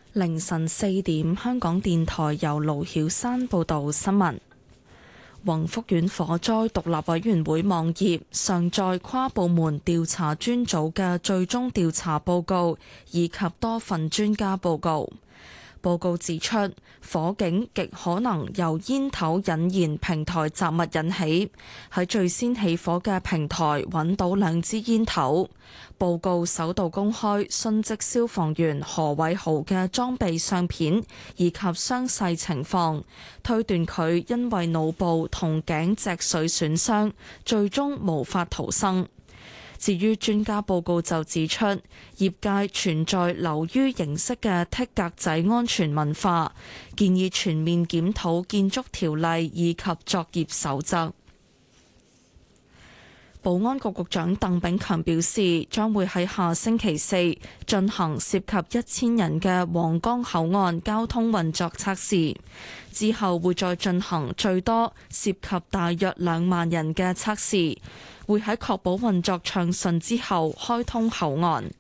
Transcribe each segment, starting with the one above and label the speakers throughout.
Speaker 1: 凌晨4點，香港電台由盧曉山報道新聞。宏福苑火災獨立委員會網頁上載跨部門調查專組嘅最終調查報告，以及多份專家報告。報告指出，火警極可能由煙頭引燃平台雜物引起。喺最先起火嘅平台揾到2支煙頭。報告首度公開殉職消防員何偉豪嘅裝備相片以及傷勢情況，推斷佢因為腦部同頸脊髓損傷，最終無法逃生。至於專家報告就指出，業界存在流於形式嘅剔格仔安全文化，建議全面檢討建築條例以及作業守則。保安局局長鄧炳強表示，將會喺下星期4進行涉及1000人嘅皇崗口岸交通運作測試，之後會再進行最多涉及大約2萬人嘅測試，會喺確保運作暢順之後開通口岸。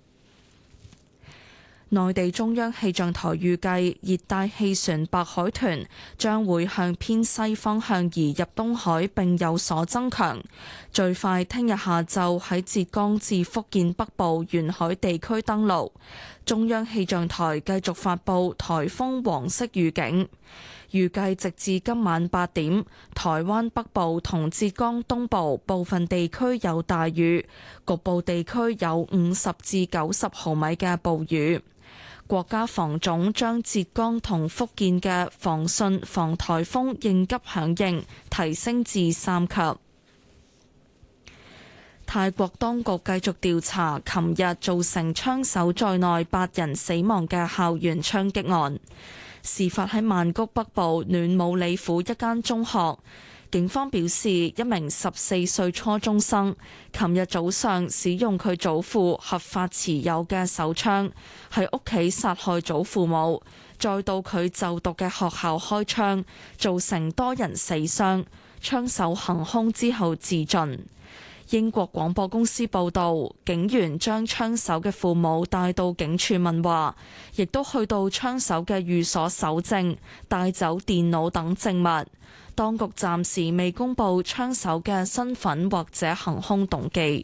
Speaker 1: 內地中央氣象台預計熱帶氣旋白海豚將會向偏西方向移入東海並有所增強，最快聽日下晝喺浙江至福建北部沿海地區登陸。中央氣象台繼續發布颱風黃色預警，預計直至今晚8點，台灣北部同浙江東部部分地區有大雨，局部地區有50至90毫米嘅暴雨。國家防總將浙江同福建嘅防汛防颱風應急響應提升至3級。泰國當局繼續調查琴日造成槍手在內8人死亡嘅校園槍擊案，事發喺曼谷北部暖武里府一間中學。警方表示，一名14歲初中生琴日早上使用佢祖父合法持有嘅手槍喺屋企殺害祖父母，再到佢就讀嘅學校開槍，造成多人死傷。槍手行兇之後自盡。英國廣播公司報導，警員將槍手嘅父母帶到警署問話，亦都去到槍手嘅寓所搜證，帶走電腦等證物。當局暫時未公布槍手嘅身份或者行兇動機。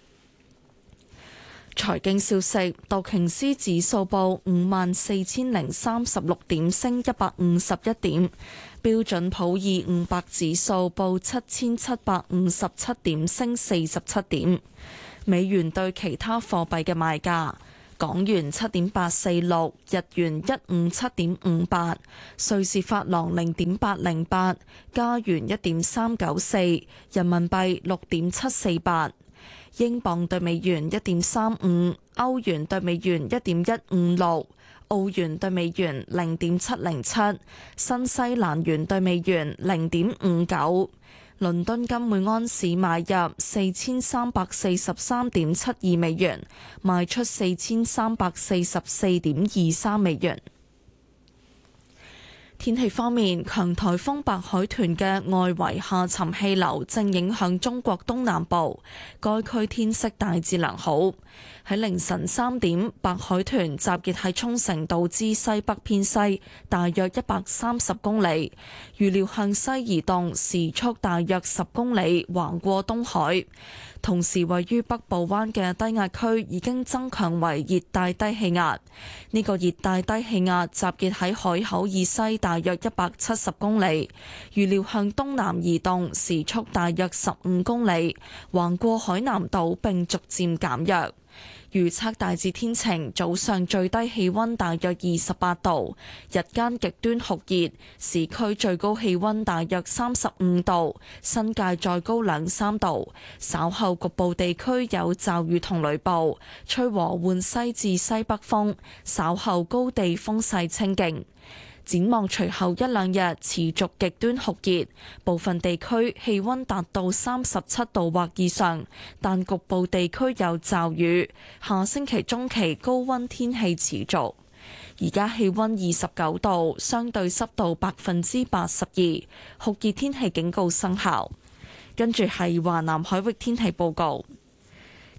Speaker 1: 財經消息，道瓊斯指數報54,036點，升151點；標準普爾500指數報7,757點，升47點。美元對其他貨幣嘅賣價：港元7.846，日元157.58，瑞士法郎0.808，加元1.394，人民幣6.748，英鎊對美元1.35，歐元對美元1.156，澳元對美元0.707，新西蘭元對美元0.59。倫敦金每安士買入4343.72美元，賣出4344.23美元。天氣方面，強颱風白海豚嘅外圍下沉氣流正影響中國東南部，該區天色大致良好。喺凌晨3點，白海豚集結喺沖繩島之西北偏西，大約130公里，預料向西移動，時速大約10公里，橫過東海。同時，位於北部灣嘅低壓區已經增強為熱帶低氣壓。呢個熱帶低氣壓集結喺海口以西大約170公里，預料向東南移動，時速大約15公里，橫過海南島並逐漸減弱。預測大致天晴，早上最低氣溫大約28度，日間極端酷熱，市區最高氣溫大約35度，新界再高2-3度。稍後局部地區有驟雨同雷暴，吹和緩西至西北風，稍後高地風勢清勁。展望隨後1-2日持續極端酷熱，部分地區氣溫達到37度或以上，但局部地區有驟雨。下星期中期高溫天氣持續。而家氣溫29度，相對濕度82%，酷熱天氣警告生效。跟住係華南海域天氣報告。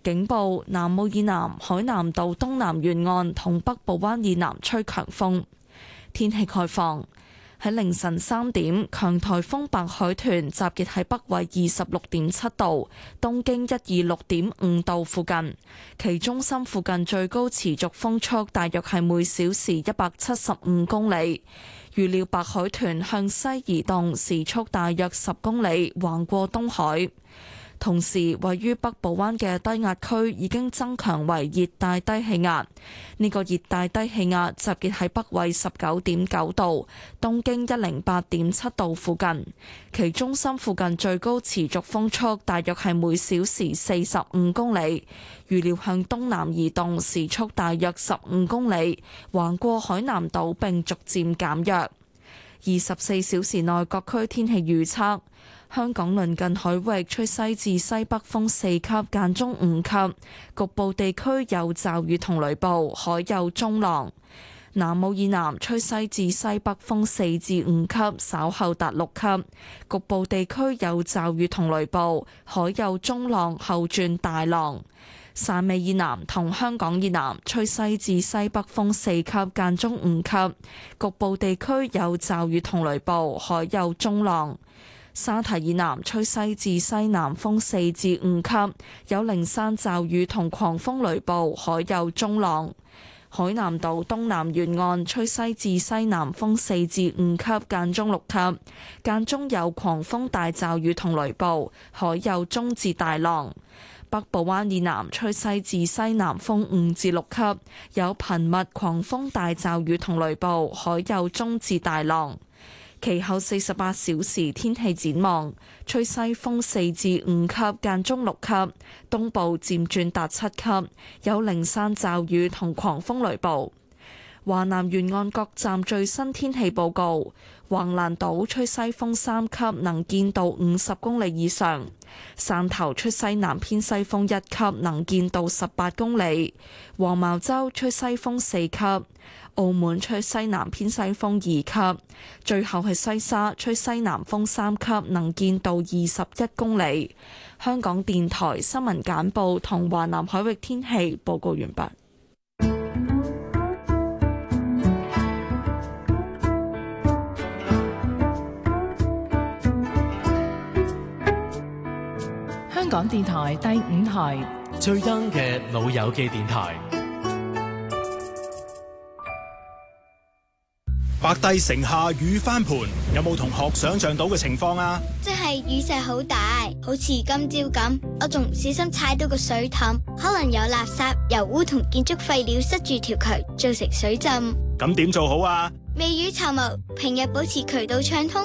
Speaker 1: 警報，南澳以南、海南島東南沿岸同北部灣以南吹強風。天氣概況。喺凌晨3點，強颱風白海豚集結喺北緯26.7度、東經126.5度附近，其中心附近最高持續風速大約係每小時175公里。預料白海豚向西移動，時速大約10公里，橫過東海。同時，位於北部灣嘅低壓區已經增強為熱帶低氣壓。呢個熱帶低氣壓集結喺北緯19.9度、東經108.7度附近，其中心附近最高持續風速大約係每小時45公里。預料向東南移動，時速大約15公里，橫過海南島並逐漸減弱。24小時內各區天氣預測。香港鄰近海域吹西至西北風4級，間中5級，局部地區有驟雨同雷暴，海有中浪。南澳以南吹西至西北風4至5級，稍後達6級，局部地區有驟雨同雷暴，海有中浪，後轉大浪。汕尾以南同香港以南吹西至西北風4級，間中5級，局部地區有驟雨同雷暴，海有中浪。沙堤以南吹西至西南風4至5級，有零散驟雨同狂風雷暴，海有中浪。海南島東南沿岸吹西至西南風4至5級，間中6級，間中有狂風大驟雨同雷暴，海有中至大浪。北部灣以南吹西至西南風5至6級，有頻密狂風大驟雨同雷暴，海有中至大浪。其後48小時天氣展望，吹西風4至5級，間中6級，東部漸轉達7級，有零散驟雨同狂風雷暴。華南沿岸各站最新天氣報告：橫瀾島吹西風3級，能見度50公里以上；汕頭吹西南偏西風1級，能見度18公里；黃茅洲吹西風4級；澳門吹西南偏西風2級；最後係西沙吹西南風3級，能見度21公里。香港電台新聞簡報同華南海域天氣報告完畢。
Speaker 2: 香港電台第5台
Speaker 3: 最 young 嘅老友記電台。
Speaker 4: 白帝城下雨翻盤，有冇同學想象到嘅情況啊？
Speaker 5: 即係雨勢好大，好似今朝咁，我仲唔小心踩到個水凼，可能有垃圾、油污同建築廢料塞住條渠，造成水浸。
Speaker 4: 咁點做好啊？
Speaker 5: 未雨綢繆，平日保持渠道暢通。